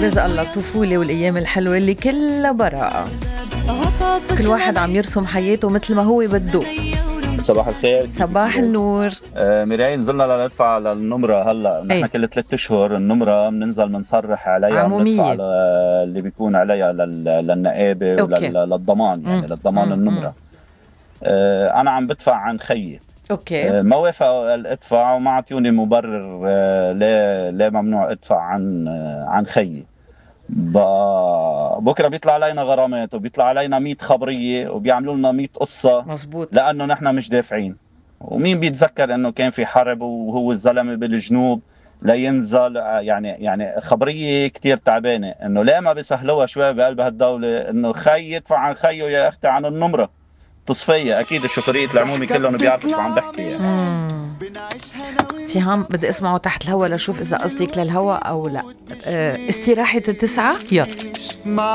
رزق الله الطفولة والأيام الحلوة اللي كلها براءة، كل واحد عم يرسم حياته مثل ما هو بده. صباح الخير. صباح النور. ميراي، نزلنا لندفع على النمرة هلا. نحن كل 3 أشهر النمرة بننزل بنصرح عليها، عمومية، بندفع على اللي بيكون عليها للنقابة وللضمان، يعني للضمان النمرة. أنا عم بدفع عن خيي. اوكي. ما وافق ادفع وما عطيوني مبرر ليه ممنوع ادفع عن خيي. بكره بيطلع علينا غرامات وبيطلع علينا 100 خبريه وبيعملوا لنا 100 قصه. مزبوط. لانه نحن مش دافعين. ومين بيتذكر انه كان في حرب وهو الزلمه بالجنوب لينزل، يعني خبريه كتير تعبانه انه ليه ما بيسهلوها شوي بقلب هالدوله، انه خي يدفع عن خيه يا اختي عن النمره تصفيه. اكيد الشفريه العمومي كلهم بيعرفوا شو عم بحكي يعني. سيهام بدي اسمعه تحت الهوا لشوف اذا قصدك للهوا او لا. استراحه التسعة يلا.